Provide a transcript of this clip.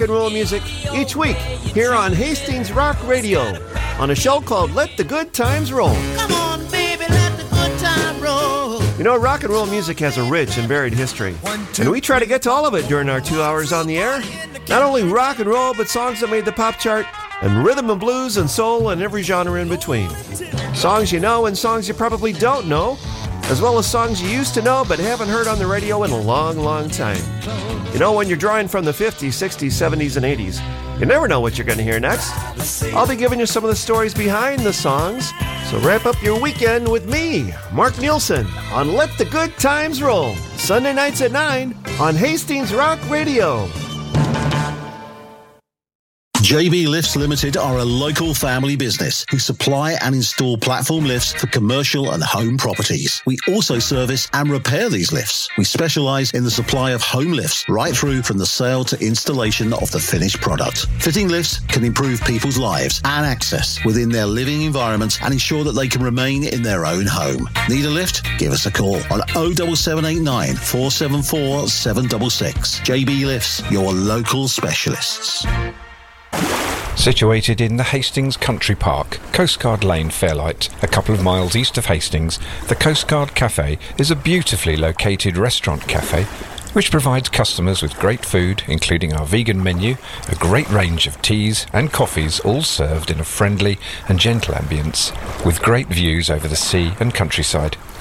and roll music each week here on Hastings Rock Radio on a show called Let the Good Times Roll. Come on, baby, let the good time roll. You know, rock and roll music has a rich and varied history, and we try to get to all of it during our 2 hours on the air. Not only rock and roll, but songs that made the pop chart, and rhythm and blues and soul and every genre in between. Songs you know and songs you probably don't know, as well as songs you used to know but haven't heard on the radio in a long, long time. You know, when you're drawing from the 50s, 60s, 70s, and 80s, you never know what you're going to hear next. I'll be giving you some of the stories behind the songs, so wrap up your weekend with me, Mark Nielsen, on Let the Good Times Roll, Sunday nights at 9 on Hastings Rock Radio. JB Lifts Limited are a local family business who supply and install platform lifts for commercial and home properties. We also service and repair these lifts. We specialise in the supply of home lifts right through from the sale to installation of the finished product. Fitting lifts can improve people's lives and access within their living environment and ensure that they can remain in their own home. Need a lift? Give us a call on 07789 474 766. JB Lifts, your local specialists. Situated in the Hastings Country Park, Coastguard Lane, Fairlight, a couple of miles east of Hastings, the Coastguard Cafe is a beautifully located restaurant cafe which provides customers with great food, including our vegan menu, a great range of teas and coffees, all served in a friendly and gentle ambience, with great views over the sea and countryside.